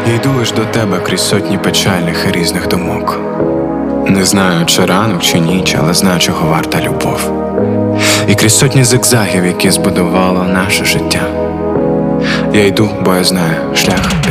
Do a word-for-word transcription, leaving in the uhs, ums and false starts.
Я йду аж до тебе крізь сотні печальних і різних думок. Не знаю, чи ранок, чи ніч, але знаю, чого варта любов. І крізь сотні зигзагів, які збудувало наше життя. Я йду, бо я знаю, шлях